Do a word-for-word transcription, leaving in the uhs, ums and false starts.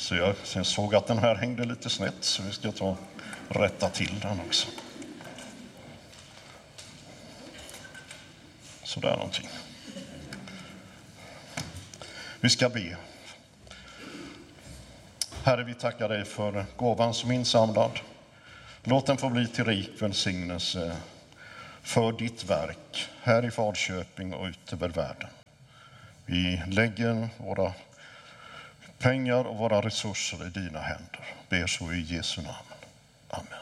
Så jag sen såg att den här hängde lite snett, så vi ska ta och rätta till den också. Så där någonting. Vi ska be. Herre, vi tackar dig för gåvan som insamlad. Låt den få bli till rik välsignelse för ditt verk här i Falköping och ut över världen. Vi lägger våra pengar och våra resurser i dina händer. Ber så i Jesu namn. Amen.